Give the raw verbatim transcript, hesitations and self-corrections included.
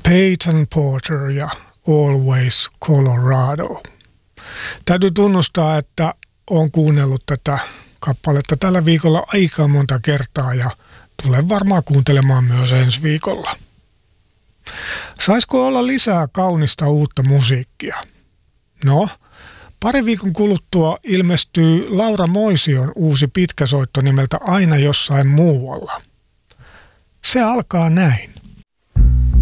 Peyton Porter ja Always Colorado. Täytyy tunnustaa, että olen kuunnellut tätä kappaletta tällä viikolla aika monta kertaa ja tulen varmaan kuuntelemaan myös ensi viikolla. Saisiko olla lisää kaunista uutta musiikkia? No, pari viikon kuluttua ilmestyy Laura Moision uusi pitkäsoitto nimeltä Aina jossain muualla. Se alkaa näin.